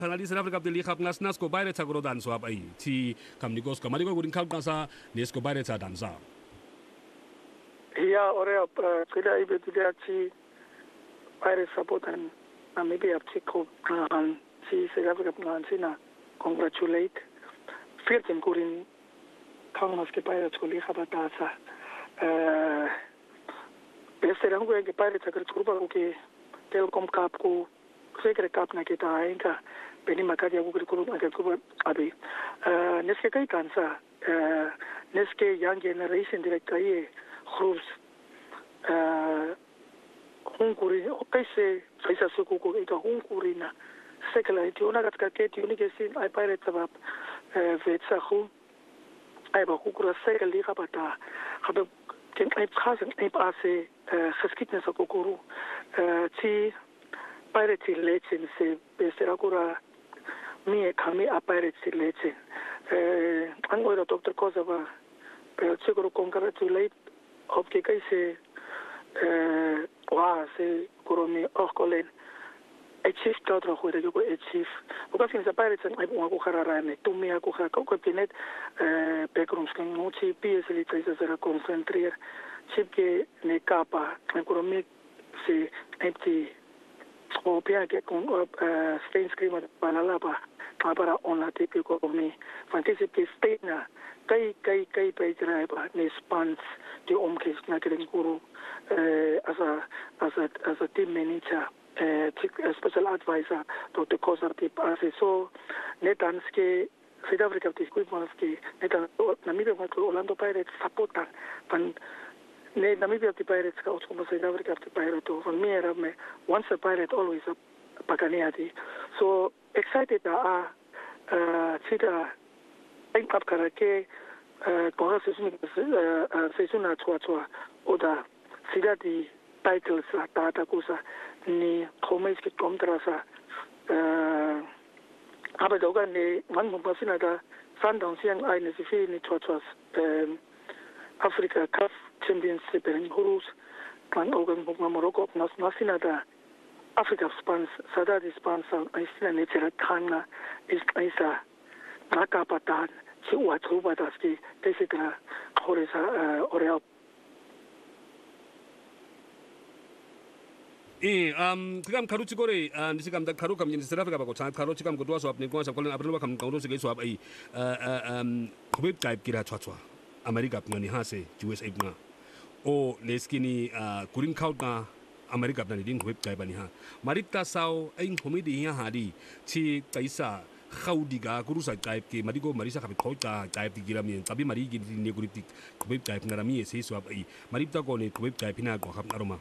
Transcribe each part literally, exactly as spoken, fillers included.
Analisa Afrika tili khap ngas nas ko bayre ta gro dan so ab ai ti kam ni gos ka mari ko gurin khap nasa nes ko bayre ta dan sa ya ore kida ibe tudia ti bayre supportan maybe up ko kan si South Africa plan sina congratulate firtin gurin kan mas ke bayre ko li khaba ta sa eh beserang ko ke bayre ta kurba ko ke Telkom Cup ko sekere Cup na kita ainka peni makati ya kukuri kuru akakuba abi neske kai kansa neske young generation direct kai groups hunkuri kaise kaisa suku ko ika hunkuri na sekela iti ona katka keti unike sin ai pirate sabab vetsa khu ai ba kukura sekeli kapata habe ken ai khasen ai pase geschiedenis ko kuru ti pirate legend se besera kura mie kami a pirate legend eh angoira doctor Kozava pero seguro congratulate of ke kaise eh wa se koromi orkolen achieve todo juega yo achieve porque sin esa pirate ai un ko kharara ne tumia ko kha ko pinet eh backgrounds kan muchi P S L traisa sera concentrar chip ke ne capa koromi se empty o pia che con stain screen para la pa para on la tipe ko mi fantasi ke stena kai kai kai pe driver ne spans di omkes na kren guru as a as a as a team manager uh, special advisor Doctor Kosa tip as so netanske South Africa ti ku monske netan Namibia ko Orlando Pirates supportan pan ne Namibia ti Pirates ka otko South Africa ti Pirates to van meer me once a pirate always a pakaniati so excited a uh sita ein kap karake kwa season season na twa twa oda sida di titles la tata kusa ni khomeis ke kontrasa uh aber doga ne man mo pasina da Sundowns yang ai ne sifi ni twa twa Africa Cup Championship in Horus kan ogan mo Morocco nas nasina da Africa spans sada di sponsor ai sina ne tera kana is aisa naka patan si wa truba daski tesika horesa oreal eh um tikam kharu chikore nisikam da kharu kam ni South Africa ba ko cha kharu chikam ko dwa so apne ko sa kolen apne ba kam ko so ge so ap ai um khobib type kira chwa chwa America ngani ha se U S A nga o leskini kurin kaut na America na din khobib type bani ha marita sao ai khomidi ya ha di chi kaisa khaudiga guru sa type ke marigo marisa khabi khota type di gira mi tabi mari gi ne guru ti khobib type ngara mi se so ap ai marita ko ne khobib type na ko khap aroma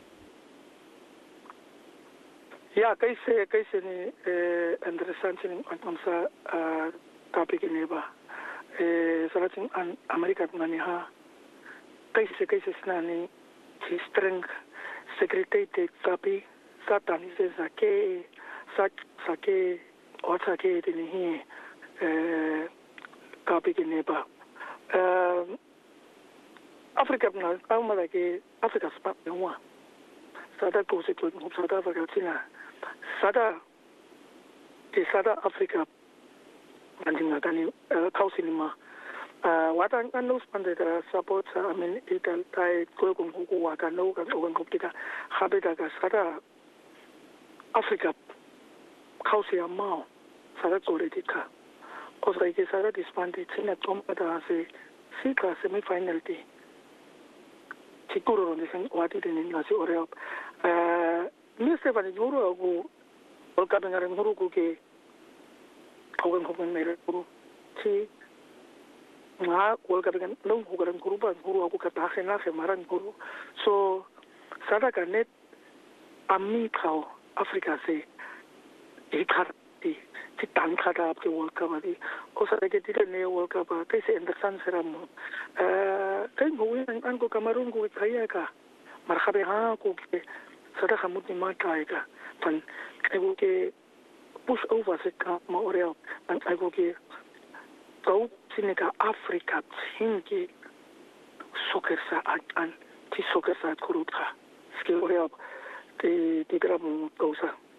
ya kaise kaise ni interesante ni antamsa topic ni ba eh saratin an America ngani ha kaise kaise snani si strength secretary tapi satan se sake sak sake ota ke ni hi eh topic ni ba eh Africa na au mala ke Africa spa no sada ko se ko sada Africa tina sada ke sada Africa andinga kani kausinima wata ngano spande da support I mean ital tai ko ko ko wa kanu ka ko ko kita habeda ka sada Africa kausia ma sada politika o sai ke sada dispande tina tomba da se sika semi final ti chikuro ni sen wati ni ngasi oreo eh Mister Van Juro ko o ka ngare nguru ko ke Hogan Hogan mere guru si nga ko ka dengan long Hogan guru ba guru aku kata khena khemaran guru so sada ka net ami khao Africa se ikhar ti ti tan khada ke World Cup di o sada ke ti ne World Cup ke se understand seram eh kai mo an ko Cameroon ko kaya ka marhabe ha ko ke sada khamut ni ma kai ka pan ko ke push over se ka ma oreo an ago ke go sinika Africa hingi soccer sa an ti soccer sa kurutka skill oreo ti ti grab ko sa